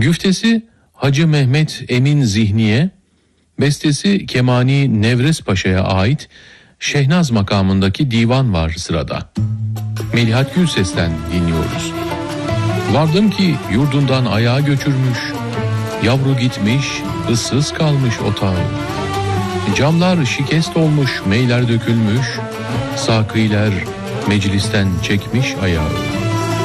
Güftesi Hacı Mehmet Emin Zihni'ye, bestesi Kemani Nevres Paşa'ya ait Şehnaz makamındaki divan var sırada. Melihat Gülses'ten dinliyoruz. Vardım ki yurdundan ayağa göçürmüş, yavru gitmiş, ıssız kalmış otağı. Camlar şikest olmuş, meyler dökülmüş, sakiler meclisten çekmiş ayağı.